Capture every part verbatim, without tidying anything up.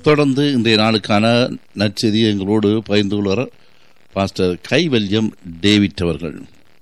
தொடர்ந்து இன்றைய நாளுக்கான நற்செய்தி எங்களோடு பகிர்ந்து கொள்வார் பாஸ்டர் கைவல்யம் டேவிட் அவர்கள்.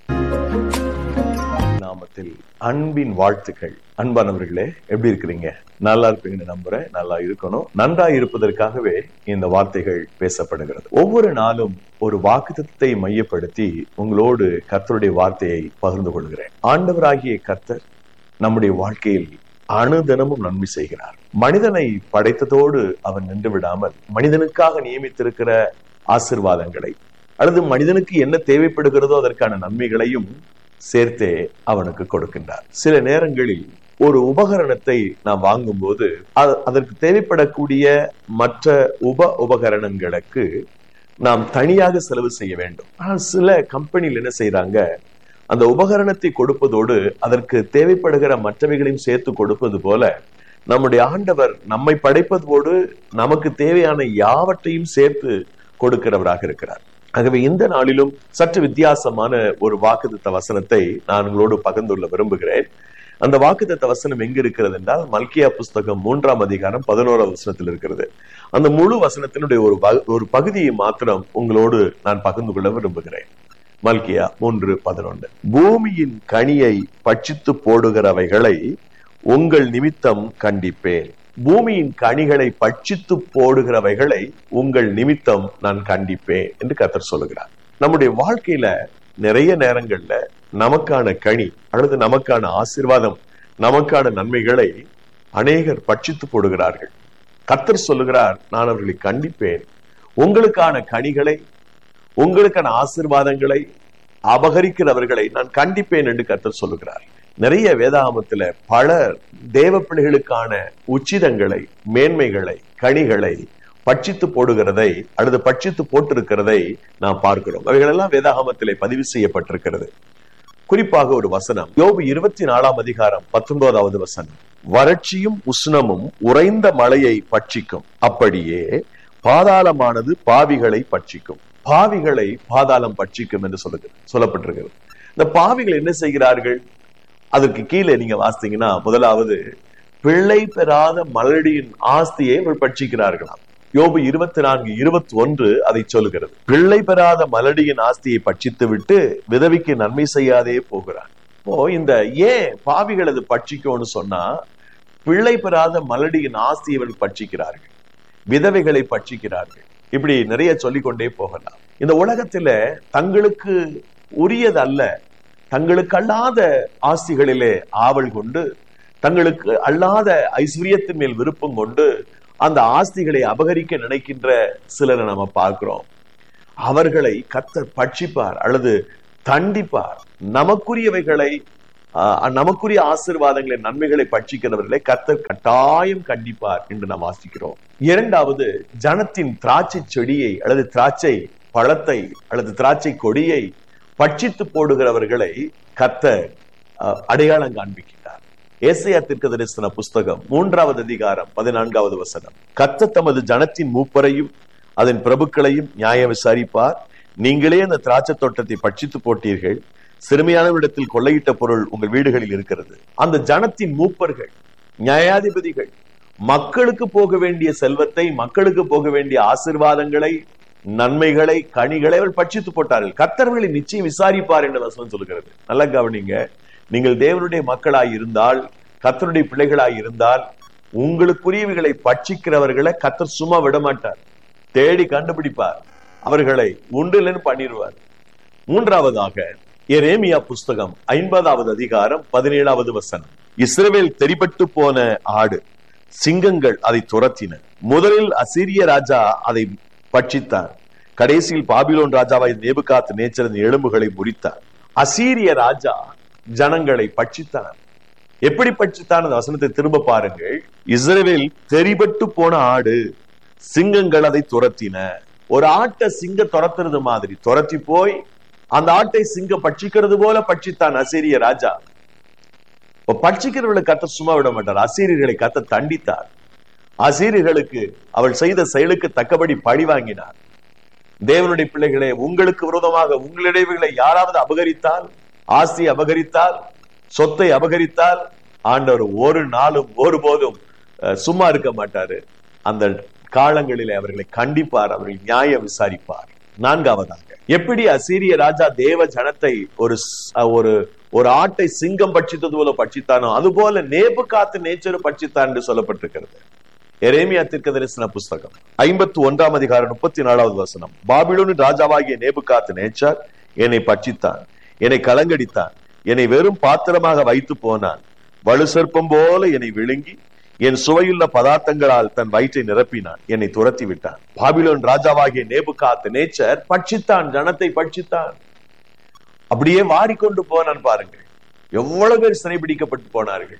நாமத்தில் அன்பின் வாழ்த்துக்கள். அன்பானவர்களே, எப்படி இருக்கிறீங்க? நல்லா இருப்பீங்கன்னு நம்புறேன். நல்லா இருக்கணும். நன்றா இருப்பதற்காகவே இந்த வார்த்தைகள் பேசப்படுகிறது. ஒவ்வொரு நாளும் ஒரு வாக்குத்தத்தத்தை மையப்படுத்தி உங்களோடு கர்த்தருடைய வார்த்தையை பகிர்ந்து கொள்கிறேன். ஆண்டவராகிய கர்த்தர் நம்முடைய வாழ்க்கையில் அனுதினமும் நன்மை செய்கிறார். மனிதனை படைத்ததோடு அவன் நின்று விடாமல் மனிதனுக்காக நியமித்திருக்கிற ஆசீர்வாதங்களை அல்லது மனிதனுக்கு என்ன தேவைப்படுகிறதோ அதற்கான நன்மைகளையும் சேர்த்தே அவனுக்கு கொடுக்கின்றார். சில நேரங்களில் ஒரு உபகரணத்தை நாம் வாங்கும் போது அதற்கு தேவைப்படக்கூடிய மற்ற உப உபகரணங்களுக்கு நாம் தனியாக செலவு செய்ய வேண்டும். ஆனால் சில கம்பெனியில் என்ன செய்யறாங்க, அந்த உபகரணத்தை கொடுப்பதோடு அதற்கு தேவைப்படுகிற மற்றவைகளையும் சேர்த்து கொடுப்பது போல நம்முடைய ஆண்டவர் நம்மை படைப்பதோடு நமக்கு தேவையான யாவற்றையும் சேர்த்து கொடுக்கிறவராக இருக்கிறார். ஆகவே இந்த நாளிலும் சற்று வித்தியாசமான ஒரு வாக்குத்தத்த வசனத்தை நான் உங்களோடு பகிர்ந்துள்ள விரும்புகிறேன். அந்த வாக்குத்தத்த வசனம் எங்க இருக்கிறது என்றால் மல்கியா புஸ்தகம் மூன்றாம் அதிகாரம் பதினோராவது வசனத்தில் இருக்கிறது. அந்த முழு வசனத்தினுடைய ஒரு ஒரு பகுதியை மாத்திரம் உங்களோடு நான் பகிர்ந்து கொள்ள விரும்புகிறேன். மல்கியா மூன்று பதினொன்று. பூமியின் கனியை பட்சித்து போடுகிறவைகளை உங்கள் நிமித்தம் கண்டிப்பேன். பூமியின் கனிகளை பட்சித்து போடுகிறவைகளை உங்கள் நிமித்தம் நான் கண்டிப்பேன் என்று கர்த்தர் சொல்லுகிறார். நம்முடைய வாழ்க்கையில நிறைய நேரங்கள்ல நமக்கான கனி அல்லது நமக்கான ஆசீர்வாதம், நமக்கான நன்மைகளை அநேகர் பட்சித்து போடுகிறார்கள். கர்த்தர் சொல்லுகிறார், நான் அவர்களை கண்டிப்பேன். உங்களுக்கான கனிகளை, உங்களுக்கான ஆசீர்வாதங்களை அபகரிக்கிறவர்களை நான் கண்டிப்பேன் என்று கர்த்தர் சொல்லுகிறார். நிறைய வேதாகமத்துல பல தேவ பிள்ளைகளுக்கான உச்சிதங்களை, மேன்மைகளை, கனிகளை பட்சித்து போடுகிறதை அல்லது பட்சித்து போட்டிருக்கிறதை நாம் பார்க்கிறோம். அவைகளெல்லாம் வேதாகமத்திலே பதிவு செய்யப்பட்டிருக்கிறது. குறிப்பாக ஒரு வசனம், யோபு இருபத்தி நாலாம் அதிகாரம் பத்தொன்பதாவது வசனம். வறட்சியும் உஷ்ணமும் உறைந்த மழையை பட்சிக்கும், அப்படியே பாதாளமானது பாவிகளை பட்சிக்கும். பாவிகளை பாதாளம் பட்சிக்கும் என்று சொல்லுங்க சொல்லப்பட்டிருக்கிறது. இந்த பாவிகள் என்ன செய்கிறார்கள்? அதற்கு கீழே நீங்க வாசித்தீங்கன்னா, முதலாவது பிள்ளை பெறாத மலடியின் ஆஸ்தியை பட்சிக்கிறார்களாம். யோபு இருபத்தி நான்கு இருபத்தி ஒன்று அதை சொல்லுகிறது. பிள்ளை பெறாத மலடியின் ஆஸ்தியை பட்சித்து விட்டு விதவிக்கு நன்மை செய்யாதே போகிறான். இப்போ இந்த ஏன் பாவிகள் அது பட்சிக்கும்னு சொன்னா, பிள்ளை பெறாத மலடியின் ஆஸ்தியை பட்சிக்கிறார்கள், விதவைகளை பட்சிக்கிறார்கள். இப்படி நிறைய சொல்லிக்கொண்டே போகலாம். இந்த உலகத்துல தங்களுக்கு உரியது அல்ல, தங்களுக்கு அல்லாத ஆஸ்திகளிலே ஆவல் கொண்டு, தங்களுக்கு அல்லாத ஐஸ்வர்யத்தின் மேல் விருப்பம் கொண்டு அந்த ஆஸ்திகளை அபகரிக்க நினைக்கின்ற சிலரை நம்ம பார்க்கிறோம். அவர்களை கர்த்தர் பட்சிப்பார் அல்லது தண்டிப்பார். நமக்குரியவைகளை, நமக்குரிய ஆசீர்வாதங்களை, நன்மைகளை பட்சிக்கிறவர்களை கர்த்தர் கட்டாயம் கண்டிப்பார் என்று நாம் வாசிக்கிறோம். இரண்டாவது, ஜனத்தின் திராட்சை செடியை அல்லது திராட்சை பழத்தை அல்லது திராட்சை கொடியை பட்சித்து போடுகிறவர்களை கர்த்தர் அடையாளம் காண்பிக்கிறார். ஏசாயா தீர்க்கதரிசன புஸ்தகம் மூன்றாவது அதிகாரம் பதினான்காவது வசனம். கர்த்தர் தமது ஜனத்தின் மூப்பரையும் அதன் பிரபுக்களையும் நியாயம் விசாரிப்பார். நீங்களே அந்த திராட்சை தோட்டத்தை பட்சித்து போட்டீர்கள், சிறுமையானவரிடத்தில் கொள்ளையிட்ட பொருள் உங்கள் வீடுகளில் இருக்கிறது. அந்த ஜனத்தின் மூப்பர்கள், நியாயாதிபதிகள் மக்களுக்கு போக வேண்டிய செல்வத்தை, மக்களுக்கு போக வேண்டிய ஆசீர்வாதங்களை, நன்மைகளை, கனிகளை அவள் பட்சித்து போட்டார்கள். கர்த்தர்களை நிச்சயம் விசாரிப்பார் என்று வசனம் சொல்கிறது. நல்ல கவனிங்க. நீங்கள் தேவனுடைய மக்களாய் இருந்தால், கர்த்தருடைய பிள்ளைகளாய் இருந்தால், உங்களுக்குரியவைகளை பட்சிக்கிறவர்களை கர்த்தர் சும்மா விட மாட்டார். தேடி கண்டுபிடிப்பார், அவர்களை உண்டிலன்னு பண்ணிடுவார். மூன்றாவதாக எரேமியா புஸ்தகம் ஐம்பதாவது அதிகாரம் பதினேழாவது வசனம். இஸ்ரவேல் தெரிபட்டு போன ஆடு, சிங்கங்கள் அதை துரத்தின. முதலில் அசீரிய ராஜா அதை பட்சித்தார், கடைசியில் பாபிலோன் ராஜாவாய் நேபுகாத் நேச்சரின் எலும்புகளை முறித்தார். அசீரிய ராஜா ஜனங்களை பட்சித்தார். எப்படி பட்சித்தான்? அந்த வசனத்தை திரும்ப பாருங்கள். இஸ்ரவேல் தெரிபட்டு போன ஆடு, சிங்கங்கள் அதை துரத்தின. ஒரு ஆட்டை சிங்க துரத்துறது மாதிரி துரத்தி போய் அந்த ஆட்டை சிங்க பட்சிக்கிறது போல பட்சித்தான் அசீரிய ராஜா. இப்ப பட்சிக்கிறவர்களை கர்த்தர் சும்மா விட மாட்டார். அசீரியர்களை கர்த்தர் தண்டித்தார். அசீரியர்களுக்கு அவள் செய்த செயலுக்கு தக்கபடி பழி வாங்கினார். தேவனுடைய பிள்ளைகளே, உங்களுக்கு விரோதமாக உங்களுடையவைகளை யாராவது அபகரித்தால், ஆஸ்தி அபகரித்தால், சொத்தை அபகரித்தால், ஆண்டவர் ஒரு நாளும் ஒருபோதும் சும்மா இருக்க மாட்டாரு. அந்த காலங்களிலே அவர்களை கண்டிப்பார், அவர்களை நியாயம் விசாரிப்பார். நான்காவதாக, எப்படி அசீரிய ராஜா தேவ ஜனத்தை ஒரு ஒரு ஒரு ஆட்டை சிங்கம் பட்சித்தது போல பட்சித்தானோ அதுபோல நேபுகாத்து நேச்சர் பட்சித்தான் என்று சொல்லப்பட்டிருக்கிறது. எரேமியா தீர்க்கதரிசன புஸ்தகம் ஐம்பத்தி ஒன்றாம் அதிகாரம் முப்பத்தி நாலாவது வசனம். பாபிலோனின் ராஜாவாகிய நேபுகாத்து நேச்சர் என்னை பட்சித்தான், என்னை கலங்கடித்தான், என்னை வெறும் பாத்திரமாக வைத்து போனான். வலு சர்ப்பம் போல என்னை விழுங்கி என் சுவையுள்ள பதார்த்தங்களால் தன் வயிற்றை நிரப்பினான், என்னை துரத்தி விட்டான். பாபிலோன் ராஜாவாகிய நேபுகாத்து நேச்சர் பட்சித்தான், ஜனத்தை பட்சித்தான், அப்படியே வாரிக்கொண்டு போனான். பாருங்கள் எவ்வளவு பேர் சிறைபிடிக்கப்பட்டு போனார்கள்.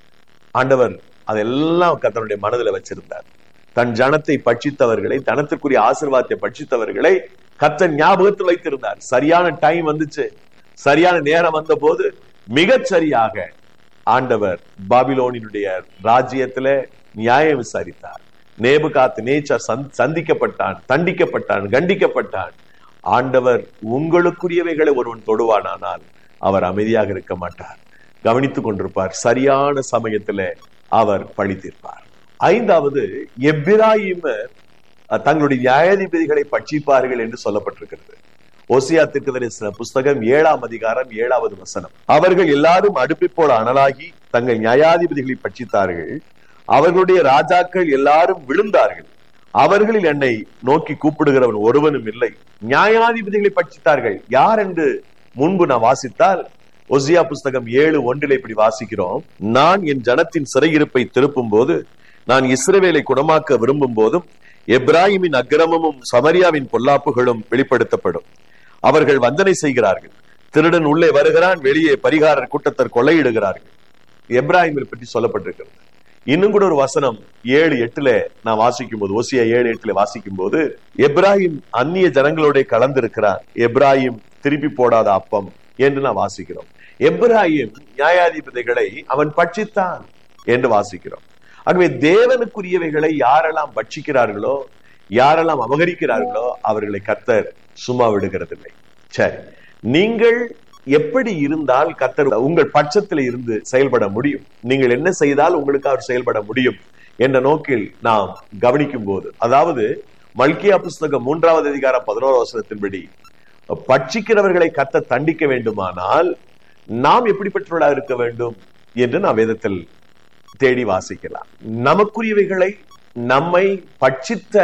ஆண்டவர் அதெல்லாம் கர்த்தருடைய மனதில் வச்சிருந்தார். தன் ஜனத்தை பட்சித்தவர்களை, தனத்திற்குரிய ஆசீர்வாதத்தை பட்சித்தவர்களை கர்த்தர் ஞாபகத்தில் வைத்திருந்தார். சரியான டைம் வந்துச்சு, சரியான நேரம் வந்த போது மிகச் சரியாக ஆண்டவர் பாபிலோனினுடைய ராஜ்யத்துல நியாயம் விசாரித்தார். நேபுகாத்து நேச்சர் சந்திக்கப்பட்டான், தண்டிக்கப்பட்டான், கண்டிக்கப்பட்டான். ஆண்டவர் உங்களுக்குரியவைகளை ஒருவன் தொடுவானானால் அவர் அமைதியாக இருக்க மாட்டார், கவனித்துக் கொண்டிருப்பார். சரியான சமயத்துல அவர் பழி தீர்ப்பார். ஐந்தாவது, எப்பிராயீமர் தங்களுடைய நியாயாதிபதிகளை பட்சிப்பார்கள் என்று சொல்லப்பட்டிருக்கிறது. ஓசியா தீர்க்கதரிசன புஸ்தகம் ஏழாம் அதிகாரம் ஏழாவது வசனம். அவர்கள் எல்லாரும் அடுப்பை போல அனலாகி தங்கள் நியாயாதிபதிகளை பட்சித்தார்கள், அவர்களுடைய ராஜாக்கள் எல்லாரும் விழுந்தார்கள், அவர்களில் என்னை நோக்கி கூப்பிடுகிறவன் ஒருவனும் இல்லை. நியாயாதிபதிகளை பட்சித்தார்கள். யார் என்று முன்பு நான் வாசித்தால் ஓசியா புஸ்தகம் ஏழு ஒன்றில் இப்படி வாசிக்கிறோம். நான் என் ஜனத்தின் சிறையிருப்பை திருப்பும் போது, நான் இஸ்ரவேலை குணமாக்க விரும்பும் போதும் எப்ராஹிமின் அக்கிரமமும் சமரியாவின் பொல்லாப்புகளும் வெளிப்படுத்தப்படும். அவர்கள் வஞ்சனை செய்கிறார்கள், திருடன் உள்ளே வருகிறான், வெளியே பரிகாரர் கூட்டத்தர் கொள்ளையிடுகிறார்கள். எப்ராஹிமை பற்றி சொல்லப்பட்டிருக்கிறது. இன்னும் கூட ஒரு வசனம் ஏழு எட்டுல நான் வாசிக்கும் போது, ஓசியா ஏழு எட்டுல வாசிக்கும் போது, எப்ராஹிம் அந்நிய ஜனங்களோட கலந்திருக்கிறார், எப்ராஹிம் திருப்பி போடாத அப்பம் என்று நான் வாசிக்கிறோம். எப்ராஹிம் நியாயாதிபதிகளை அவன் பட்சித்தான் என்று வாசிக்கிறோம். ஆகவே தேவனுக்குரியவைகளை யாரெல்லாம் பட்சிக்கிறார்களோ, யாரெல்லாம் அபகரிக்கிறார்களோ அவர்களை கர்த்தர் சும்மா விடுகிறதில்லை. சரி, நீங்கள் எப்படி இருந்தால் கர்த்தர் உங்கள் பட்சத்தில் இருந்து செயல்பட முடியும், நீங்கள் என்ன செய்தால் உங்களுக்கு அவர் செயல்பட முடியும் என்ற நோக்கில் நாம் கவனிக்கும் போது, அதாவது மல்கியா புஸ்தகம் மூன்றாவது அதிகாரம் பதினோரு வசனத்தின்படி பட்சிக்கிறவர்களை கர்த்தர் தண்டிக்க வேண்டுமானால் நாம் எப்படிப்பட்டவர்களாக இருக்க வேண்டும் என்று நாம் வேதத்தில் தேடி வாசிக்கலாம். நமக்குரியவைகளை, நம்மை பட்சித்த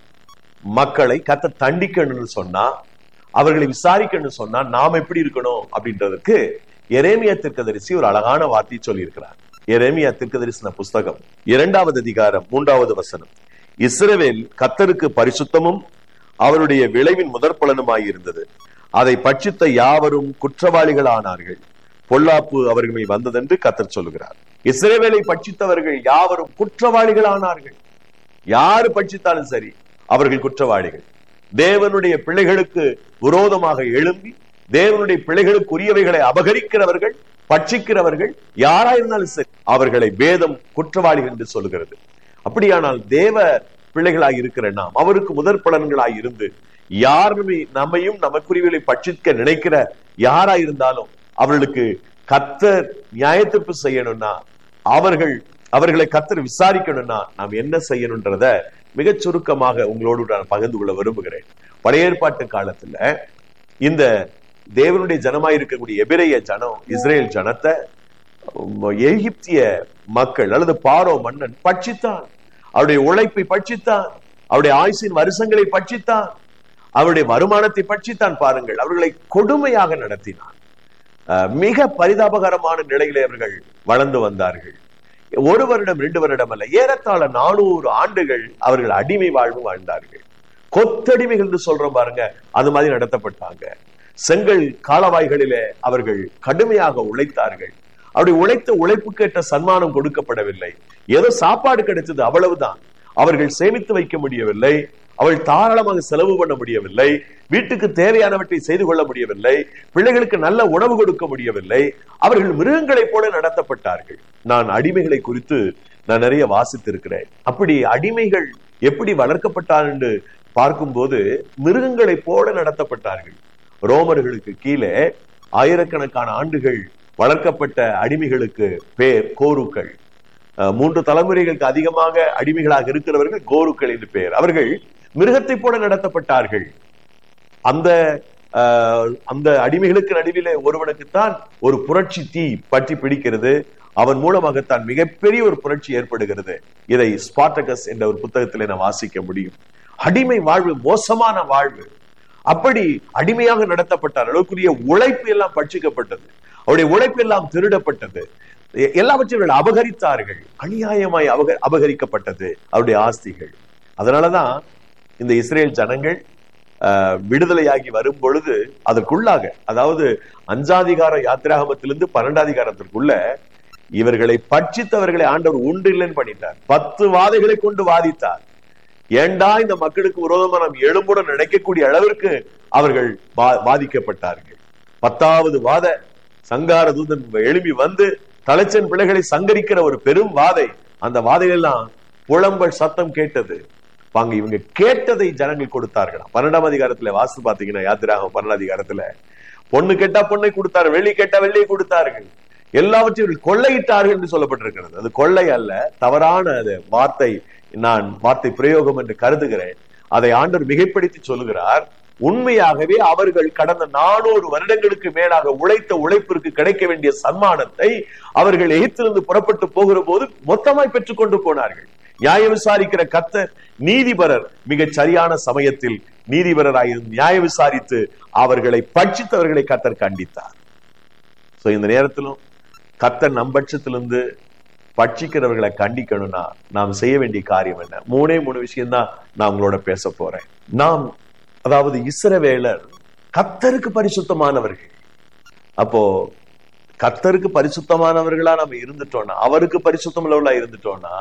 மக்களை கர்த்தர் தண்டிக்கணும்னு சொன்னா, அவர்களை விசாரிக்கணும்னு சொன்னா நாம் எப்படி இருக்கணும் அப்படின்றதுக்கு எரேமியா தீர்க்கதரிசி ஒரு அழகான வார்த்தை சொல்லி இருக்கிறார். எரேமியா தீர்க்கதரிசன புஸ்தகம் இரண்டாவது அதிகாரம் மூன்றாவது வசனம். இஸ்ரவேல் கர்த்தருக்கு பரிசுத்தமும் அவருடைய விளைவின் முதற் பலனுமாய் இருந்தது, அதை பட்சித்த யாவரும் குற்றவாளிகள் ஆனார்கள், பொல்லாப்பு அவர்கள் மேல் வந்ததென்று கர்த்தர் சொல்லுகிறார். இஸ்ரவேலை பட்சித்தவர்கள் யாவரும் குற்றவாளிகள் ஆனார்கள். யாரு பட்சித்தாலும் சரி அவர்கள் குற்றவாளிகள். தேவனுடைய பிள்ளைகளுக்கு விரோதமாக எழும்பி தேவனுடைய பிள்ளைகளுக்கு உரியவைகளை அபகரிக்கிறவர்கள், பட்சிக்கிறவர்கள் யாராயிருந்தாலும் சரி அவர்களை வேதம் குற்றவாளிகள் என்று சொல்லுகிறது. அப்படியானால் தேவ பிள்ளைகளாய் இருக்கிற நாம் அவருக்கு முதற் பலன்களாய் இருந்து யாருமே நம்மையும் நமக்குரியவைகளை பட்சிக்க நினைக்கிற யாராயிருந்தாலும் அவர்களுக்கு கர்த்தர் நியாயத்தீர்ப்பு செய்யணும்னா, அவர்கள் அவர்களை கர்த்தர் விசாரிக்கணும்னா நாம் என்ன செய்யணும்ன்றத மிகச் சுருக்கமாக உங்களோடு நான் பகிர்ந்து கொள்ள விரும்புகிறேன். பழைய ஏற்பாட்டு காலத்துல இந்த தேவனுடைய ஜனமாய் இருக்கக்கூடிய எபிரேய ஜனம், இஸ்ரேல் ஜனத்தை எகிப்திய மக்கள் அல்லது பார்வோ மன்னன் பட்சித்தான், அவருடைய உழைப்பை பட்சித்தான், அவருடைய ஆயுசின் வருஷங்களை பட்சித்தான், அவருடைய வருமானத்தை பட்சித்தான். பாருங்கள், அவர்களை கொடுமையாக நடத்தினான். மிக பரிதாபகரமான நிலையிலே அவர்கள் வளர்ந்து வந்தார்கள். ஒரு வருடம் ரெண்டு வருடம் அல்ல, ஏறத்தாழ நானூறு ஆண்டுகள் அவர்கள் அடிமை வாழ்வு வாழ்ந்தார்கள். கொத்தடிமைகள் என்று சொல்றோம் பாருங்க, அது மாதிரி நடத்தப்பட்டாங்க. செங்கல் காலவாய்களிலே அவர்கள் கடுமையாக உழைத்தார்கள். அவருடைய உழைத்த உழைப்புக்கேற்ற சன்மானம் கொடுக்கப்படவில்லை. ஏதோ சாப்பாடு கிடைச்சது, அவ்வளவுதான். அவர்கள் சேமித்து வைக்க முடியவில்லை, அவள் தாராளமாக செலவு பண்ண முடியவில்லை, வீட்டுக்கு தேவையானவற்றை செய்து கொள்ள முடியவில்லை, பிள்ளைகளுக்கு நல்ல உணவு கொடுக்க முடியவில்லை. அவர்கள் மிருகங்களைப் போல நடத்தப்பட்டார்கள். நான் அடிமைகளை குறித்து நான் நிறைய வாசித்திருக்கிறேன். அப்படி அடிமைகள் எப்படி வளர்க்கப்பட்டார் என்று பார்க்கும்போது மிருகங்களைப் போல நடத்தப்பட்டார்கள். ரோமர்களுக்கு கீழே ஆயிரக்கணக்கான ஆண்டுகள் வளர்க்கப்பட்ட அடிமைகளுக்கு பேர் கோருக்கள். மூன்று தலைமுறைகளுக்கு அதிகமாக அடிமைகளாக இருக்கிறவர்கள் கோருக்கள் என்று பெயர். அவர்கள் மிருகத்தை போல நடத்தப்பட்டார்கள். அந்த அந்த அடிமைகளுக்கு நடுவிலே ஒருவனுக்குத்தான் ஒரு புரட்சி தீ பற்றி பிடிக்கிறது. அவன் மூலமாகத்தான் மிகப்பெரிய ஒரு புரட்சி ஏற்படுகிறது. இதை ஸ்பார்டகஸ் என்ற ஒரு புத்தகத்திலே நாம் வாசிக்க முடியும். அடிமை வாழ்வு மோசமான வாழ்வு. அப்படி அடிமையாக நடத்தப்பட்டார். அளவுக்குரிய உழைப்பு எல்லாம் பட்சிக்கப்பட்டது. அவருடைய உழைப்பு எல்லாம் திருடப்பட்டது. எல்லாவற்றையும் அபகரித்தார்கள். அநியாயமாய் அபக அபகரிக்கப்பட்டது அவருடைய ஆஸ்திகள். அதனாலதான் இந்த இஸ்ரேல் ஜனங்கள் விடுதலையாகி வரும் பொழுது அதற்குள்ளாக, அதாவது அஞ்சாதிகார யாத்திராகமத்திலிருந்து பன்னெண்டாதிகாரத்திற்குள்ள இவர்களை பட்சித்தவர்களை ஆண்டவர் உண்டு இல்லைன்னு பண்ணிட்டார். பத்து வாதைகளை கொண்டு வாதித்தார். ஏண்டா இந்த மக்களுக்கு விரோதமா நாம் எழும்புடன் நினைக்கக்கூடிய அளவிற்கு அவர்கள் பாதிக்கப்பட்டார்கள். பத்தாவது வாத சங்கார தூதன் எழுப்பி வந்து தலைச்சன் பிள்ளைகளை சங்கரிக்கிற ஒரு பெரும் வாதை. அந்த வாதையெல்லாம் புலம்பல் சத்தம் கேட்டது. வாங்க, இவங்க கேட்டதை ஜனங்கள் கொடுத்தார்களா? பன்னெண்டாம் அதிகாரத்துல வாசி பாத்தீங்கன்னா, யாத்திராகம் பன்னெண்டாம் அதிகாரத்துல பொண்ணு கேட்டா பொண்ணை கொடுத்தார்கள், வெள்ளி கேட்டா வெள்ளியை கொடுத்தார்கள், எல்லாவற்றையும் கொள்ளையிட்டார்கள் என்று சொல்லப்பட்டிருக்கிறது. அது கொள்ளை அல்ல, தவறான அது வார்த்தை, நான் வார்த்தை பிரயோகம் என்று கருதுகிறேன். அதை ஆண்டவர் மிகைப்படுத்தி சொல்லுகிறார். உண்மையாகவே அவர்கள் கடந்த நானூறு வருடங்களுக்கு மேலாக உழைத்த உழைப்பிற்கு கிடைக்க வேண்டிய சன்மானத்தை அவர்கள் எகிப்திலிருந்து புறப்பட்டு போகிற போது மொத்தமாய் பெற்றுக் கொண்டு போனார்கள். நியாய விசாரிக்கிற கர்த்தர் நீதிபரர் மிக சரியான சமயத்தில் நீதிபரராயிருந்து நியாய விசாரித்து அவர்களை பட்சித்தவர்களை கர்த்தர் கண்டித்தார். சோ இந்த நேரத்திலும் கர்த்தர் நம் பட்சத்திலிருந்து பட்சிக்கிறவர்களை கண்டிக்கணும்னா நாம் செய்ய வேண்டிய காரியம் என்ன? மூணே மூணு விஷயம் தான் நான் உங்களோட பேச போறேன். நாம், அதாவது இஸ்ரவேலர் கர்த்தருக்கு பரிசுத்தமானவர்கள். அப்போ கர்த்தருக்கு பரிசுத்தமானவர்களா நம்ம இருந்துட்டோம்னா, அவருக்கு பரிசுத்தம் உள்ளவர்களா இருந்துட்டோம்னா,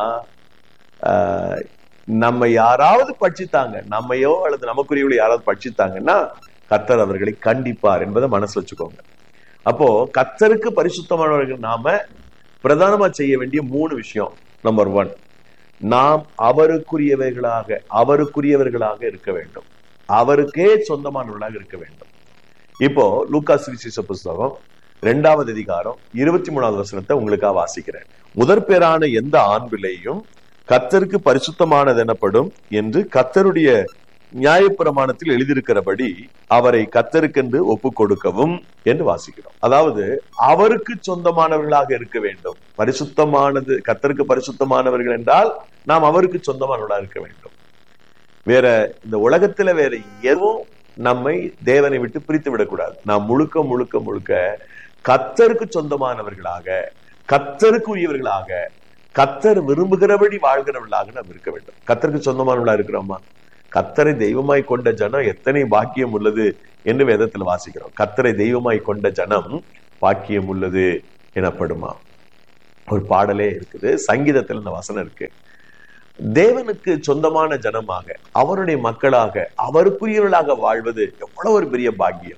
ஆஹ் நம்ம யாராவது பட்சித்தாங்க, நம்மையோ அல்லது நமக்குரியவளை யாராவது பட்சித்தாங்கன்னா கர்த்தர் அவர்களை கண்டிப்பார் என்பதை மனசு வச்சுக்கோங்க. அப்போ கர்த்தருக்கு பரிசுத்தமானவர்கள் நாம பிரதானமா செய்ய வேண்டிய மூணு விஷயம். நம்பர் ஒன், நாம் அவருக்குரியவர்களாக அவருக்குரியவர்களாக இருக்க வேண்டும். அவருக்கே சொந்தமானவர்களாக இருக்க வேண்டும். இப்போ லூக்கா சுவிசேஷ புஸ்தகம் இரண்டாவது அதிகாரம் இருபத்தி மூணாவது வசனத்தை உங்களுக்காக வாசிக்கிறேன். முதற் பேரான எந்த ஆண் பிள்ளையும் கர்த்தருக்கு பரிசுத்தமானது எனப்படும் என்று கர்த்தருடைய நியாயப்பிரமாணத்தில் எழுதியிருக்கிறபடி அவரை கர்த்தருக்கென்று ஒப்பு கொடுக்கவும் என்று வாசிக்கிறோம். அதாவது அவருக்கு சொந்தமானவர்களாக இருக்க வேண்டும். பரிசுத்தமானது, கர்த்தருக்கு பரிசுத்தமானவர்கள் என்றால் நாம் அவருக்கு சொந்தமானவர்களாக இருக்க வேண்டும். வேற இந்த உலகத்துல வேற எதுவும் நம்மை தேவனை விட்டு பிரித்து விடக்கூடாது. நாம் முழுக்க முழுக்க முழுக்க கர்த்தருக்கு சொந்தமானவர்களாக, கர்த்தருக்கு உரியவர்களாக, கர்த்தர் விரும்புகிறபடி வாழ்கிறவர்களாக நாம் இருக்க வேண்டும். கர்த்தருக்கு சொந்தமானவர்களா இருக்கிறோமா? கர்த்தரை தெய்வமாய் கொண்ட ஜனம் எத்தனை பாக்கியம் உள்ளது என்று வேதத்தில் வாசிக்கிறோம். கர்த்தரை தெய்வமாய் கொண்ட ஜனம் பாக்கியம் உள்ளது எனப்படுமா? ஒரு பாடலே இருக்குது, சங்கீதத்தில் இந்த வசனம் இருக்கு. தேவனுக்கு சொந்தமான ஜனமாக, அவருடைய மக்களாக, அவருக்குரியவர்களாக வாழ்வது எவ்வளவு ஒரு பெரிய பாக்கியம்.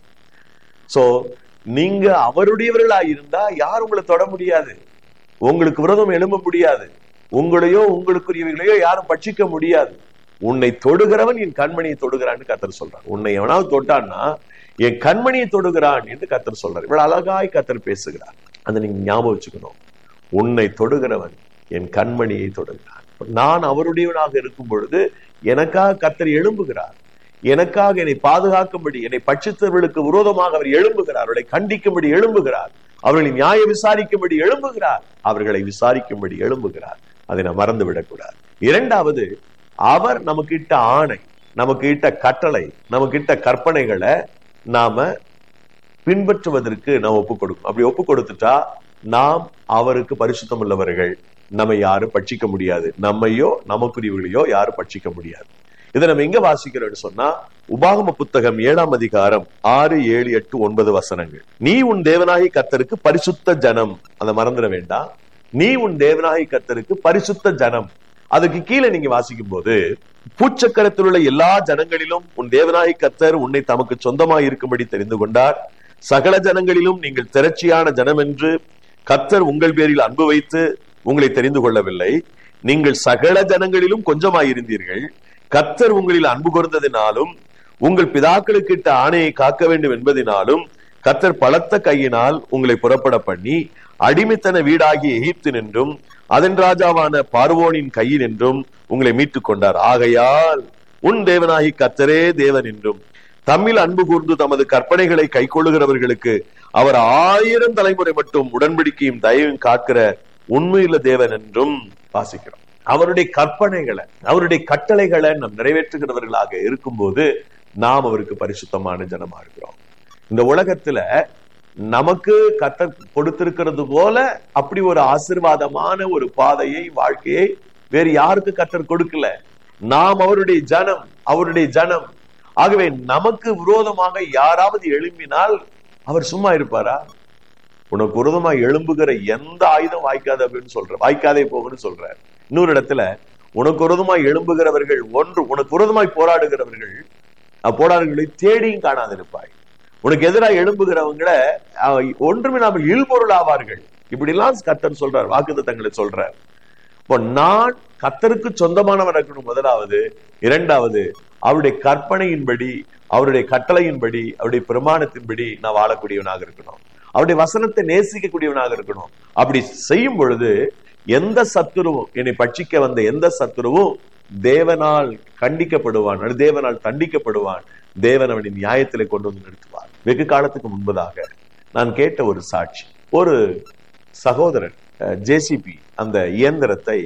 சோ நீங்க அவருடையவர்களா இருந்தா யார் உங்களை தொட முடியாது, உங்களுக்கு விரோதம் எழும்ப முடியாது, உங்களையோ உங்களுக்குரியவர்களையோ யாரும் பட்சிக்க முடியாது. உன்னை தொடுகிறவன் என் கண்மணியை தொடுகிறான்னு கர்த்தர் சொல்றார். உன்னை எவனாவது தொட்டான்னா என் கண்மணியை தொடுகிறான் என்று கர்த்தர் சொல்றார். இவ்வளவு அழகாய் கர்த்தர் பேசுகிறார். அதை நீங்க ஞாபகம் வச்சுக்கணும். உன்னை தொடுகிறவன் என் கண்மணியை தொடுகிறான். நான் அவருடையவனாக இருக்கும் பொழுது எனக்காக கர்த்தர் எழும்புகிறார். எனக்காக என்னை பாதுகாக்கும்படி, என்னை பட்சித்தவர்களுக்கு விரோதமாக அவர் எழும்புகிறார். அவர்களை கண்டிக்கும்படி எழும்புகிறார். அவர்களை நியாய விசாரிக்கும்படி எழும்புகிறார். அவர்களை விசாரிக்கும்படி எழும்புகிறார். அதை நான் மறந்து விடக்கூடாது. இரண்டாவது, அவர் நமக்கு இட்ட ஆணை, நமக்கு இட்ட கட்டளை, நமக்கு இட்ட கற்பனைகளை நாம பின்பற்றுவதற்கு நாம் ஒப்பு கொடுக்கும். அப்படி ஒப்பு கொடுத்துட்டா நாம் அவருக்கு பரிசுத்தம் உள்ளவர்கள். நம்ம யாரும் பட்சிக்க முடியாது. நம்மையோ நமக்குரியவர்களையோ யாரும் பட்சிக்க முடியாது. இதை நம்ம எங்க வாசிக்கிறோம்னு சொன்னா, உபாகம புத்தகம் ஏழாம் அதிகாரம் ஆறு ஏழு எட்டு ஒன்பது வசனங்கள். நீ உன் தேவனாகி கர்த்தருக்கு பரிசுத்த ஜனம். அதை மறந்துட வேண்டாம். நீ உன் தேவனாகி கர்த்தருக்கு பரிசுத்த ஜனம். அதுக்கு கீழே நீங்க வாசிக்கும் போது, பூச்சக்கரத்தில் உள்ள எல்லா ஜனங்களிலும் உன் தேவனாகி கர்த்தர் உன்னை தமக்கு சொந்தமாய் இருக்கும்படி தெரிந்து கொண்டார். சகல ஜனங்களிலும் நீங்கள் திரட்சியான ஜனம் என்று கர்த்தர் உங்கள் பேரில் அன்பு வைத்து உங்களை தெரிந்து கொள்ளவில்லை. நீங்கள் சகல ஜனங்களிலும் கொஞ்சமாயிருந்தீர்கள். கர்த்தர் உங்களில் அன்பு கூர்ந்ததினாலும் உங்கள் பிதாக்களுக்கு இட்ட ஆணையை காக்க வேண்டும் என்பதினாலும் கர்த்தர் பலத்த கையினால் உங்களை புறப்பட பண்ணி அடிமைத்தன வீடாகிய எகிப்து நின்றும் அதன் ராஜாவான பார்வோனின் கையில் என்றும் உங்களை மீட்டுக் கொண்டார். ஆகையால் உன் தேவனாகி கர்த்தரே தேவன் என்றும் தம்மில் அன்பு கூர்ந்து தமது கற்பனைகளை கை கொள்ளுகிறவர்களுக்கு அவர் ஆயிரம் தலைமுறை மட்டும் உடன்படிக்கையும் தயவும் காக்கிற உண்மையுள்ள தேவன் என்றும் வாசிக்கிறோம். அவருடைய கற்பனைகளை, அவருடைய கட்டளைகளை நாம் நிறைவேற்றுகிறவர்களாக இருக்கும்போது நாம் அவருக்கு பரிசுத்தமான ஜனமா இருக்கிறோம். இந்த உலகத்துல நமக்கு கர்த்தர் கொடுத்திருக்கிறது போல அப்படி ஒரு ஆசீர்வாதமான ஒரு பாதையை, வாழ்க்கையை வேறு யாருக்கு கர்த்தர் கொடுக்கல. நாம் அவருடைய ஜனம், அவருடைய ஜனம். ஆகவே நமக்கு விரோதமாக யாராவது எழும்பினால் அவர் சும்மா இருப்பாரா? உனக்கு விரோதமாக எழும்புகிற எந்த ஆயுதம் வாய்க்காது அப்படின்னு சொல்ற, வாய்க்காதே போகுன்னு சொல்றார். இன்னொரு இடத்துல உனக்கு விரோதமாய் எழும்புகிறவர்கள் ஒன்று, உனக்கு விரோதமாய் போராடுகிறவர்கள் போராடுகளை தேடியும் காணாதிருப்பாய். உனக்கு எதிராக எழும்புகிறவங்களை ஒன்றுமே நாம இல்பொருள் ஆவார்கள். இப்படி எல்லாம் கர்த்தர் சொல்றார், வாக்குத்தத்தங்களை சொல்றார். இப்போ நான் கர்த்தருக்கு சொந்தமானவர் இருக்கணும் முதலாவது. இரண்டாவது, அவருடைய கற்பனையின்படி, அவருடைய கட்டளையின்படி, அவருடைய பிரமாணத்தின்படி நான் வாழக்கூடியவனாக இருக்கணும். அவருடைய வசனத்தை நேசிக்கக்கூடியவனாக இருக்கணும். அப்படி செய்யும் பொழுது எந்த சத்துருவும், என்னை பட்சிக்க வந்த எந்த சத்துருவும் தேவனால் கண்டிக்கப்படுவான், தேவனால் தண்டிக்கப்படுவான். தேவன் அவனின் நியாயத்திலே கொண்டு வந்து நிறுத்துவார். வெகு காலத்துக்கு முன்பதாக நான் கேட்ட ஒரு சாட்சி, ஒரு சகோதரன் ஜேசிபி அந்த இயந்திரத்தை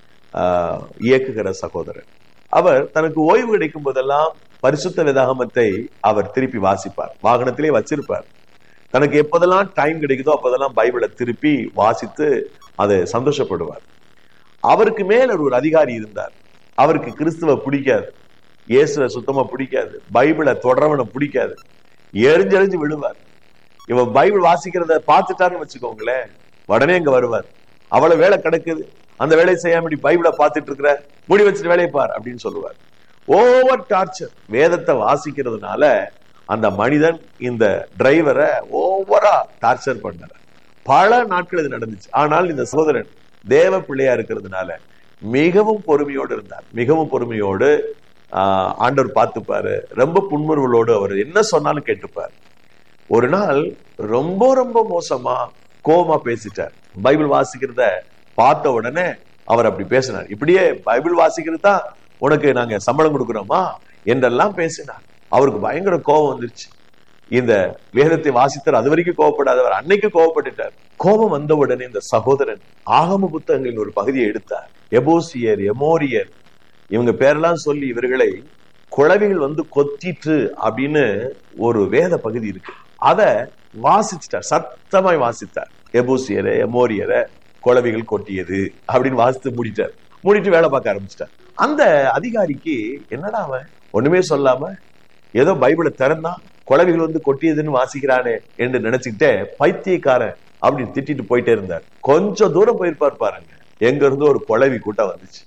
ஆஹ் இயக்குகிற சகோதரன், அவர் தனக்கு ஓய்வு கிடைக்கும் போதெல்லாம் பரிசுத்த வேதாகமத்தை அவர் திருப்பி வாசிப்பார், வாகனத்திலே வச்சிருப்பார். தனக்கு எப்போதெல்லாம் டைம் கிடைக்குதோ அப்போதெல்லாம் பைபிளை திருப்பி வாசித்து அதை சந்தோஷப்படுவார். அவருக்கு மேல ஒரு அதிகாரி இருந்தார். அவருக்கு கிறிஸ்துவ பிடிக்காது, இயேசுவை சுத்தமா பிடிக்காது, பைபிளை தொடரவனை பிடிக்காது, எரிஞ்செறிஞ்சு விழுவார். இவன் பைபிள் வாசிக்கிறத பார்த்துட்டாருன்னு வச்சுக்கோங்களேன், உடனே இங்க வருவார். அவ்வளவு வேலை கிடக்குது, அந்த வேலையை செய்யாம பைபிளை பார்த்துட்டு இருக்கிற, முடி வச்சுட்டு வேலையை பார் அப்படின்னு சொல்லுவார். Over torture. வேதத்தை வாசிக்கிறதுனால அந்த மனிதன் இந்த டிரைவரை ஓவரா டார்ச்சர் பண்ணார். பல நாட்கள் இது நடந்துச்சு. ஆனால் இந்த சகோதரன் தேவ பிள்ளையா இருக்கிறதுனால மிகவும் பொறுமையோடு இருந்தார். மிகவும் பொறுமையோடு ஆஹ் ஆண்டவர் பார்த்துப்பாரு. ரொம்ப புன்முறுவலோடு அவர் என்ன சொன்னாலும் கேட்டுப்பார். ஒரு நாள் ரொம்ப ரொம்ப மோசமா கோபமா பேசிட்டார். பைபிள் வாசிக்கிறத பார்த்த உடனே அவர் அப்படி பேசினார். இப்படியே பைபிள் வாசிக்கிறது தான் உனக்கு நாங்க சம்பளம் கொடுக்கிறோமா என்றெல்லாம் பேசினார். அவருக்கு பயங்கர கோபம் வந்துருச்சு. இந்த வேதத்தை வாசித்தார், அது வரைக்கும் கோபப்படாதவர் அன்னைக்கு கோபப்பட்டுட்டார். கோபம் வந்த உடனே இந்த சகோதரன் ஆகம புத்தகங்களின் ஒரு பகுதியை எடுத்தார். எபூசியர், எமோரியர், இவங்க பேரெல்லாம் சொல்லி இவர்களை குளவிகள் வந்து கொத்திட்டு அப்படின்னு ஒரு வேத பகுதி இருக்கு. அத வாசிச்சுட்டார், சத்தமாய் வாசித்தார். எபூசியரை, எமோரியரை குளவிகள் கொட்டியது அப்படின்னு வாசித்து மூடிட்டார். மூடிட்டு வேலை பார்க்க ஆரம்பிச்சிட்டார். அந்த அதிகாரிக்கு என்னடா அவன் ஒண்ணுமே சொல்லாம ஏதோ பைபிளை திறந்தா குளவிகள் வந்து கொட்டியதுன்னு வாசிக்கிறானே என்று நினைச்சுக்கிட்டே பைத்தியக்காரன் அப்படின்னு திட்டிட்டு போயிட்டே இருந்தார். கொஞ்சம் தூரம் போயிருப்பார் பாருங்க, எங்க இருந்து ஒரு குளவி கூட்டம் வந்துச்சு.